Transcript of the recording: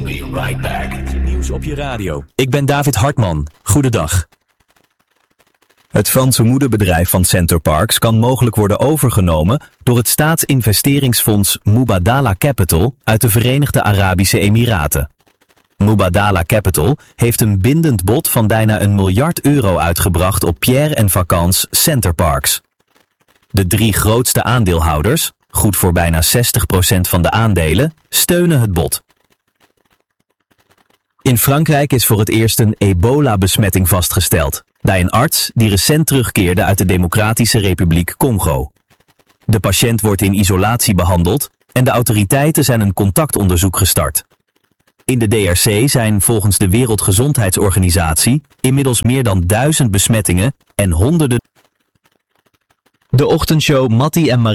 be right back. Nieuws op je radio. Ik ben David Hartman. Goedendag. Het Franse moederbedrijf van Center Parcs kan mogelijk worden overgenomen door het staatsinvesteringsfonds Mubadala Capital uit de Verenigde Arabische Emiraten. Mubadala Capital heeft een bindend bod van bijna €1 miljard uitgebracht op Pierre & Vacances Center Parcs. De 3 grootste aandeelhouders, goed voor bijna 60% van de aandelen, steunen het bod. In Frankrijk is voor het eerst een ebola-besmetting vastgesteld bij een arts die recent terugkeerde uit de Democratische Republiek Congo. De patiënt wordt in isolatie behandeld en de autoriteiten zijn een contactonderzoek gestart. In de DRC zijn volgens de Wereldgezondheidsorganisatie inmiddels meer dan 1000 besmettingen en honderden. De ochtendshow Mattie en Marie